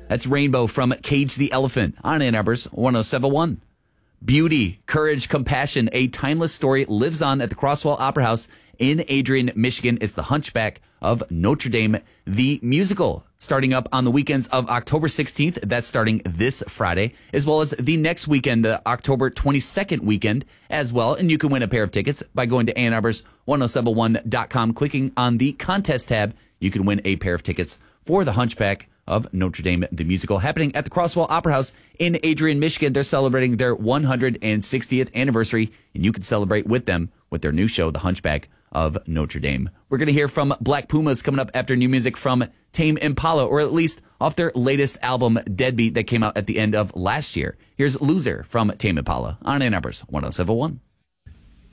That's Rainbow from Cage the Elephant on Ann Arbor's 1071. Beauty, Courage, Compassion, a timeless story lives on at the Crosswell Opera House in Adrian, Michigan. It's The Hunchback of Notre Dame, the musical, starting up on the weekends of October 16th. That's starting this Friday, as well as the next weekend, the October 22nd weekend as well. And you can win a pair of tickets by going to Ann Arbor's 1071.com, clicking on the contest tab. You can win a pair of tickets for The Hunchback of Notre Dame, the musical, happening at the Crosswell Opera House in Adrian, Michigan. They're celebrating their 160th anniversary, and you can celebrate with them with their new show, The Hunchback of Notre Dame. We're going to hear from Black Pumas coming up after new music from Tame Impala, or at least off their latest album, Deadbeat, that came out at the end of last year. Here's Loser from Tame Impala on Ann Arbor's 1071.